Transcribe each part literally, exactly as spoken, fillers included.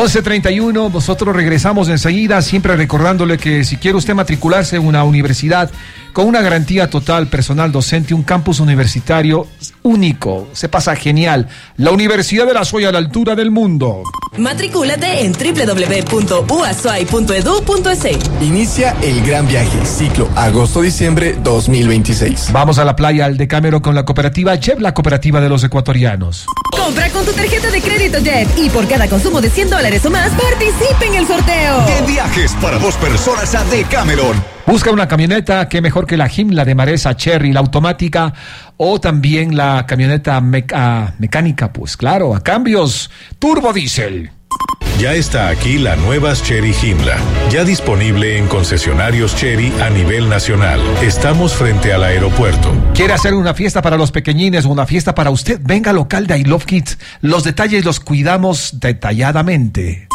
once treinta y uno, nosotros regresamos enseguida, siempre recordándole que si quiere usted matricularse en una universidad con una garantía total, personal docente, un campus universitario único, se pasa genial. La Universidad de la Soy, a la altura del mundo. Matricúlate en doble u doble u doble u punto u a s o i punto e d u punto e s. Inicia el gran viaje, ciclo agosto-diciembre dos mil veintiséis. Vamos a la playa al Decámero con la cooperativa J E B, la cooperativa de los ecuatorianos. Compra con tu tarjeta de crédito J E B y por cada consumo de cien dólares o más, participe en el sorteo. De viajes para dos personas a Decameron. Busca una camioneta, que mejor que la Jim, la de Maresa Cherry, la automática, o también la camioneta meca- mecánica, pues claro, a cambios, turbo diésel. Ya está aquí la nueva Chery Jimla, ya disponible en concesionarios Chery a nivel nacional. Estamos frente al aeropuerto. ¿Quiere hacer una fiesta para los pequeñines o una fiesta para usted? Venga al local de I Love Kids. Los detalles los cuidamos detalladamente.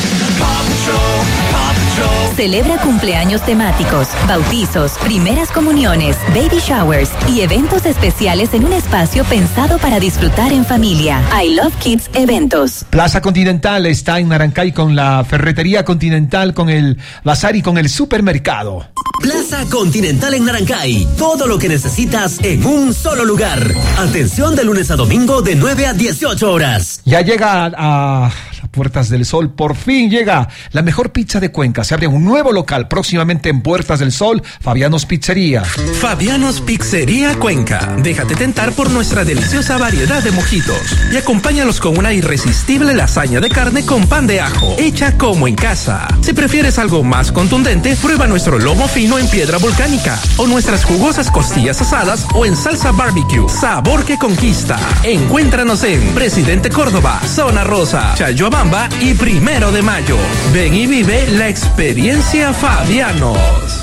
Celebra cumpleaños temáticos, bautizos, primeras comuniones, baby showers y eventos especiales en un espacio pensado para disfrutar en familia. I Love Kids Eventos. Plaza Continental está en Narancay con la Ferretería Continental, con el bazar y con el supermercado. Plaza Continental en Narancay. Todo lo que necesitas en un solo lugar. Atención de lunes a domingo de nueve a dieciocho horas. Ya llega a, a Puertas del Sol, por fin llega la mejor pizza de Cuenca. Se abre un nuevo local próximamente en Puertas del Sol, Fabianos Pizzería. Fabianos Pizzería Cuenca. Déjate tentar por nuestra deliciosa variedad de mojitos y acompáñalos con una irresistible lasaña de carne con pan de ajo, hecha como en casa. Si prefieres algo más contundente, prueba nuestro lomo fino en piedra volcánica o nuestras jugosas costillas asadas o en salsa barbecue. Sabor que conquista. Encuéntranos en Presidente Córdoba, Zona Rosa, Chayhuabamba y Primero de Mayo. Ven y vive la experiencia Fabianos.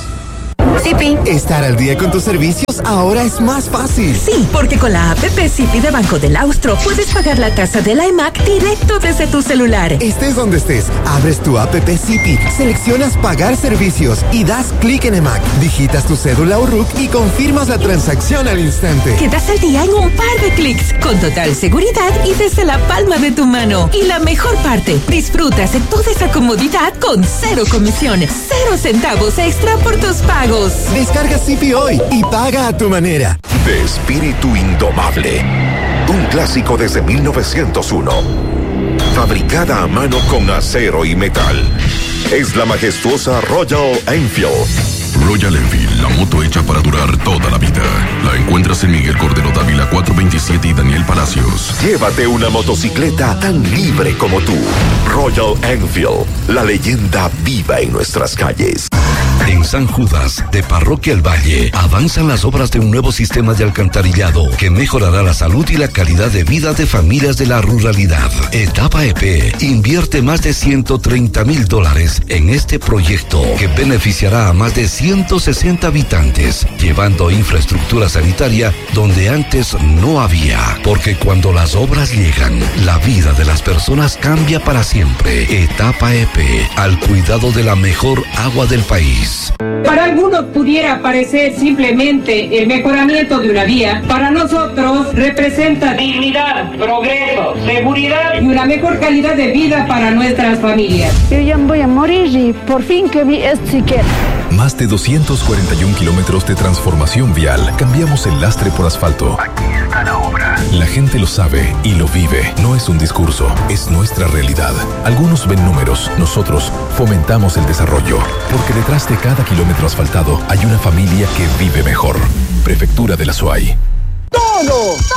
Zipi. Estar al día con tus servicios ahora es más fácil. Sí, porque con la app Zipi de Banco del Austro puedes pagar la tasa de la E M A C directo desde tu celular. Estés donde estés, abres tu app Zipi, seleccionas pagar servicios y das clic en E M A C. Digitas tu cédula o R U C y confirmas la transacción al instante. Quedas al día en un par de clics, con total seguridad y desde la palma de tu mano. Y la mejor parte, disfrutas de toda esa comodidad con cero comisiones, cero centavos extra por tus pagos. Descarga Zipi hoy y paga a tu manera. De espíritu indomable. Un clásico desde mil novecientos uno. Fabricada a mano con acero y metal. Es la majestuosa Royal Enfield. Royal Enfield, la moto hecha para durar toda la vida. La encuentras en Miguel Cordero Dávila cuatrocientos veintisiete y Daniel Palacios. Llévate una motocicleta tan libre como tú. Royal Enfield, la leyenda viva en nuestras calles. En San Judas, de Parroquia El Valle, avanzan las obras de un nuevo sistema de alcantarillado que mejorará la salud y la calidad de vida de familias de la ruralidad. Etapa E P invierte más de ciento treinta mil dólares en este proyecto que beneficiará a más de ciento sesenta habitantes, llevando infraestructura sanitaria donde antes no había. Porque cuando las obras llegan, la vida de las personas cambia para siempre. Etapa E P, al cuidado de la mejor agua del país. Para algunos pudiera parecer simplemente el mejoramiento de una vía. Para nosotros representa dignidad, progreso, seguridad y una mejor calidad de vida para nuestras familias. Yo ya voy a morir y por fin que vi esto siquiera. Más de doscientos cuarenta y un kilómetros de transformación vial. Cambiamos el lastre por asfalto. Aquí está la obra. La gente lo sabe y lo vive. No es un discurso, es nuestra realidad. Algunos ven números, nosotros fomentamos el desarrollo. Porque detrás de cada kilómetro asfaltado hay una familia que vive mejor. Prefectura de la S U A Y. Todo,